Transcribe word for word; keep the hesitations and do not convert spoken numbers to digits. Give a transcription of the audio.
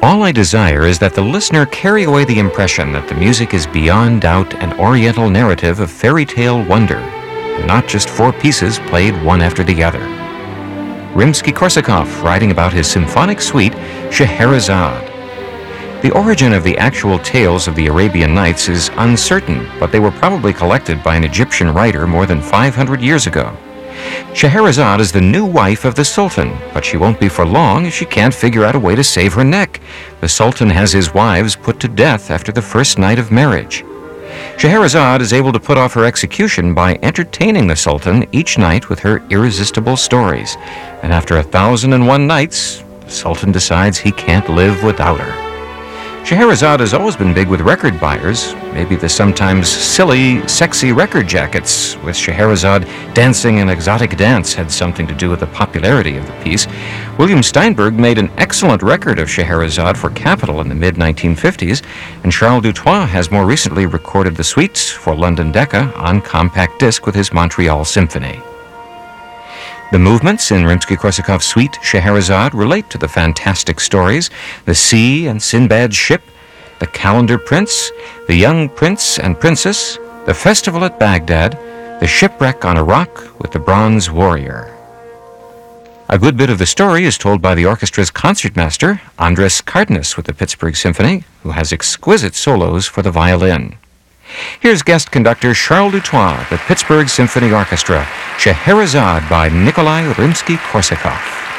All I desire is that the listener carry away the impression that the music is beyond doubt an oriental narrative of fairy tale wonder, and not just four pieces played one after the other. Rimsky-Korsakov writing about his symphonic suite, Scheherazade. The origin of the actual tales of the Arabian Nights is uncertain, but they were probably collected by an Egyptian writer more than five hundred years ago. Scheherazade is the new wife of the Sultan, but she won't be for long if she can't figure out a way to save her neck. The Sultan has his wives put to death after the first night of marriage. Scheherazade is able to put off her execution by entertaining the Sultan each night with her irresistible stories. And after a thousand and one nights, the Sultan decides he can't live without her. Scheherazade has always been big with record buyers. Maybe the sometimes silly, sexy record jackets with Scheherazade dancing an exotic dance had something to do with the popularity of the piece. William Steinberg made an excellent record of Scheherazade for Capitol in the mid nineteen fifties, and Charles Dutoit has more recently recorded the suites for London Decca on compact disc with his Montreal Symphony. The movements in Rimsky-Korsakov's suite Scheherazade relate to the fantastic stories, the sea and Sinbad's ship, the Calendar Prince, the young prince and princess, the festival at Baghdad, the shipwreck on a rock with the bronze warrior. A good bit of the story is told by the orchestra's concertmaster, Andres Cardenas with the Pittsburgh Symphony, who has exquisite solos for the violin. Here's guest conductor Charles Dutoit, the Pittsburgh Symphony Orchestra, Scheherazade by Nikolai Rimsky-Korsakov.